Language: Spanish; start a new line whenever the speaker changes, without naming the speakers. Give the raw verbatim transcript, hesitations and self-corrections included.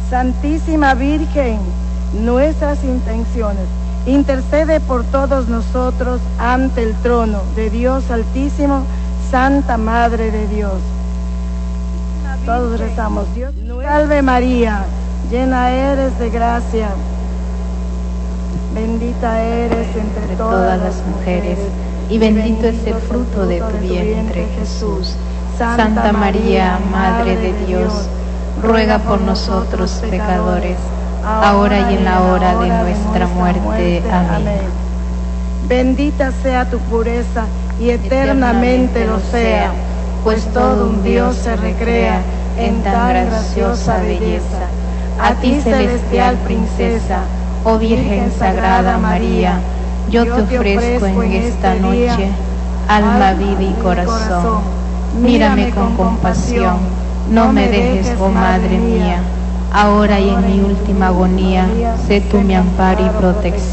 Santísima Virgen, nuestras intenciones, intercede por todos nosotros ante el trono de Dios Altísimo, Santa Madre de Dios. Todos rezamos. Dios salve María, llena eres de gracia, bendita eres entre todas las mujeres, y bendito es el fruto de tu vientre, Jesús. Santa María, Madre de Dios, ruega por nosotros pecadores, ahora y en la hora de nuestra muerte. Amén. Bendita sea tu pureza, y eternamente lo sea, pues todo un Dios se recrea en tan graciosa belleza. A ti, celestial princesa, oh Virgen Sagrada María, yo te ofrezco en esta noche alma, vida y corazón. Mírame con compasión, no me dejes, oh Madre mía, ahora y en mi última agonía, sé tú mi amparo y protección.